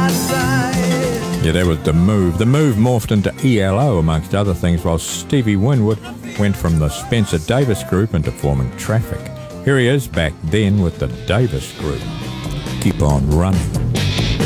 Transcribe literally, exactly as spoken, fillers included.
my side. Yeah, that was The Move. The Move morphed into E L O, amongst other things, while Stevie Winwood went from the Spencer Davis Group into forming Traffic. Here he is back then with the Davis Group. Keep on running.